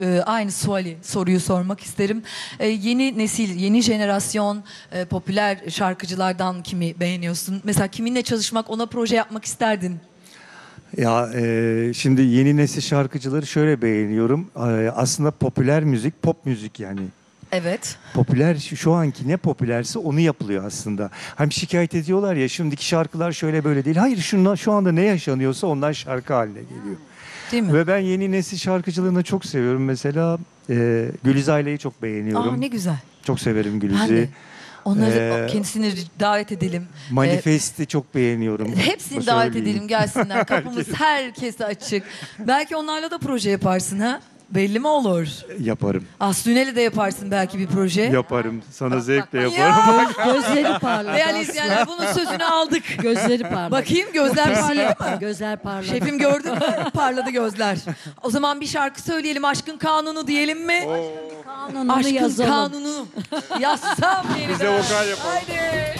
Aynı soruyu sormak isterim. Yeni nesil, yeni jenerasyon popüler şarkıcılardan kimi beğeniyorsun? Mesela kiminle çalışmak, ona proje yapmak isterdin? Ya şimdi yeni nesil şarkıcıları şöyle beğeniyorum. Aslında popüler müzik, pop müzik yani. Evet. Popüler şu anki ne popülerse onu yapılıyor aslında. Hem şikayet ediyorlar ya şimdiki şarkılar şöyle böyle değil. Hayır şu anda ne yaşanıyorsa ondan şarkı haline geliyor. Değil mi? Ve ben yeni nesil şarkıcılığını çok seviyorum. Mesela Güliz Aila'yı çok beğeniyorum. Aa, ne güzel. Çok severim Ben de. Güliz'i. Onları kendisini davet edelim. Manifest'i çok beğeniyorum. Hepsini Bu davet söyleyeyim. edelim, gelsinler. Kapımız herkese açık. Belki onlarla da proje yaparsın ha? Belli mi olur? Yaparım. Aslı Ünel'le de yaparsın belki bir proje. Yaparım. Sana zevkle Ya! yaparım. Gözleri parladı. Değerli izleyenler, bunun sözünü aldık. Gözleri parladı. Bakayım, gözler parladı mı? Gözler parladı. Şefim gördün mü? Parladı gözler. O zaman bir şarkı söyleyelim. Aşkın Kanunu diyelim mi? Kanununu Aşkın yazalım. Kanunu. Yazsam yeniden. Bize vokal yapalım. Haydi.